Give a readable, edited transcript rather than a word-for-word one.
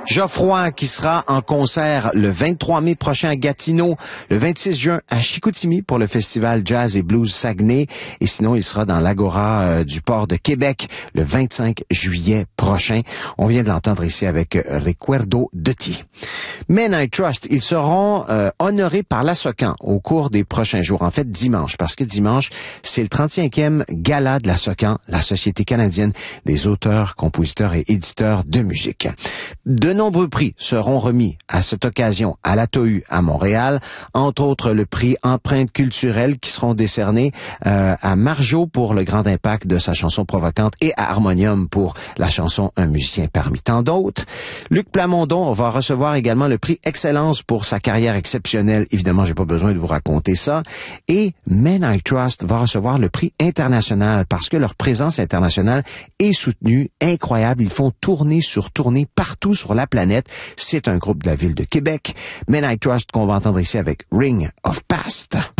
Geoffroy qui sera en concert le 23 mai prochain à Gatineau, le 26 juin à Chicoutimi pour le festival Jazz et Blues Saguenay et sinon il sera dans l'Agora du port de Québec le 25 juillet prochain. On vient de l'entendre ici avec Recuerdo de Ti. Men I Trust, ils seront honorés par la SOCAN au cours des prochains jours, en fait dimanche, parce que dimanche c'est le 35e gala de la SOCAN, la Société canadienne des auteurs, compositeurs et éditeurs de musique. De nombreux prix seront remis à cette occasion à la TOU à Montréal, entre autres le prix Empreinte culturelle qui seront décernés à Marjo pour le grand impact de sa chanson provocante et à Harmonium pour la chanson Un musicien parmi tant d'autres. Luc Plamondon va recevoir également le prix Excellence pour sa carrière exceptionnelle. Évidemment, j'ai pas besoin de vous raconter ça. Et Men I Trust va recevoir le prix international parce que leur présence internationale est soutenue, incroyable. Ils font tournée sur tournée partout sur la planète. C'est un groupe de la ville de Québec. Men I Trust qu'on va entendre ici avec Ring of Past.